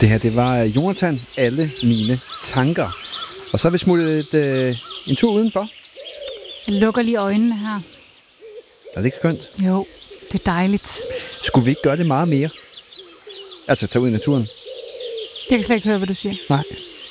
Det her, det var Jonathan, alle mine tanker. Og så har vi smuttet en tur udenfor. Jeg lukker lige øjnene her. Er det ikke skønt? Jo, det er dejligt. Skulle vi ikke gøre det meget mere? Altså, tage ud i naturen? Jeg kan slet ikke høre, hvad du siger. Nej.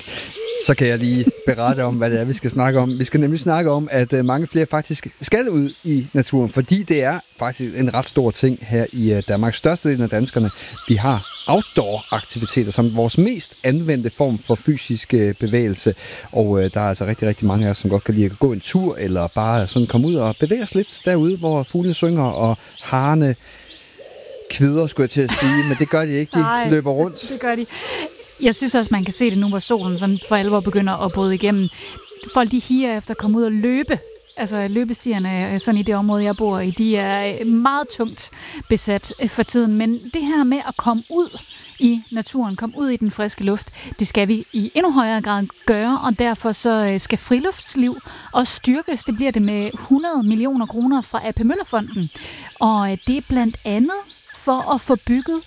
Så kan jeg lige berette om, hvad det er, vi skal snakke om. Vi skal nemlig snakke om, at mange flere faktisk skal ud i naturen, fordi det er faktisk en ret stor ting her i Danmark. Størstedelen af danskerne, vi har outdoor-aktiviteter som vores mest anvendte form for fysisk bevægelse. Og der er altså rigtig, rigtig mange af os, som godt kan lide at gå en tur, eller bare sådan komme ud og bevæge os lidt derude, hvor fuglene synger, og harerne kvider, skulle jeg til at sige, men det gør de ikke, de løber rundt. Det gør de. Jeg synes også, man kan se det nu, hvor solen sådan for alvor begynder at bryde igennem. Folk, de higer efter at komme ud og løbe. Altså løbestierne sådan i det område, jeg bor i, de er meget tungt besat for tiden. Men det her med at komme ud i naturen, komme ud i den friske luft, det skal vi i endnu højere grad gøre, og derfor så skal friluftsliv også styrkes. Det bliver det med 100 millioner kroner fra AP Møller-fonden. Og det er blandt andet for at få bygget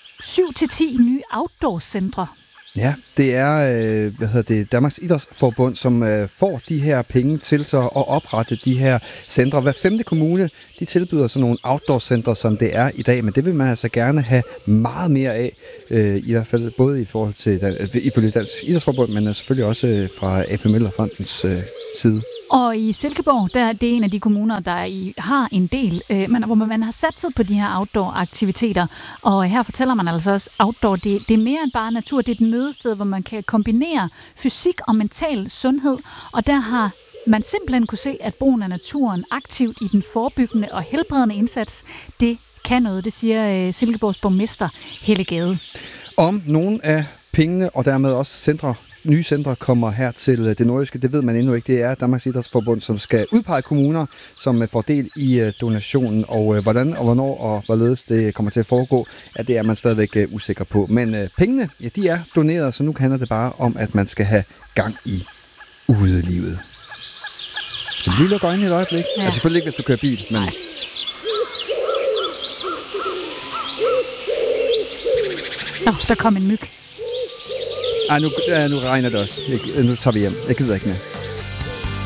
7-10 nye outdoor-centre. Ja, det er Danmarks Idrætsforbund, som får de her penge til så at oprette de her centre. Hver 5. kommune, de tilbyder sådan nogle outdoor-centre, som det er i dag, men det vil man altså gerne have meget mere af, i hvert fald både i forhold til ifølge Dansk Idrætsforbund, men selvfølgelig også fra AP Møller-fondens side. Og i Silkeborg, det er en af de kommuner, der har en del, hvor man har satset på de her outdoor-aktiviteter. Og her fortæller man altså også, outdoor, det er mere end bare natur. Det er et mødested, hvor man kan kombinere fysik og mental sundhed. Og der har man simpelthen kunne se, at brugen af naturen aktivt i den forebyggende og helbredende indsats, det kan noget. Det siger Silkeborgs borgmester Helle Gade. Om nogle af pengene og dermed også nye centre kommer her til det nordjyske. Det ved man endnu ikke. Det er Danmarks Idrætsforbund, som skal udpege kommuner, som får del i donationen. Og hvordan og hvornår og hvorledes det kommer til at foregå, at det er man stadigvæk usikker på. Men pengene, ja, de er doneret, så nu handler det bare om, at man skal have gang i udelivet. Kan du lige lukke øjnene et øjeblik? Ja. Altså selvfølgelig ikke, hvis du kører bil. Men... Nej. Nå, der kom en myg. Nu regner det også. Nu tager vi hjem. Jeg gider ikke mere.